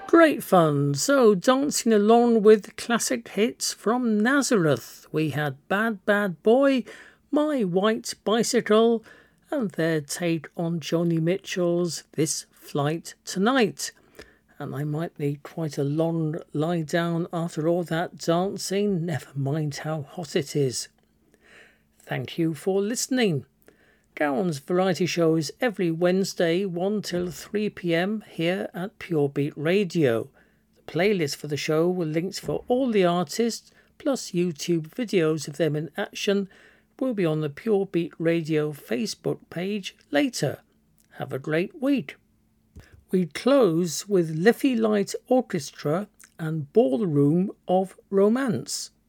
Great fun. So, dancing along with classic hits from Nazareth. We had Bad Bad Boy, My White Bicycle, and their take on Joni Mitchell's This Flight Tonight. And I might need quite a long lie down after all that dancing, never mind how hot it is. Thank you for listening. Gowan's Variety Show is every Wednesday 1 till 3 p.m. here at Pure Beat Radio. The playlist for the show with links for all the artists plus YouTube videos of them in action will be on the Pure Beat Radio Facebook page later. Have a great week. We close with Liffey Light Orchestra and Ballroom of Romance.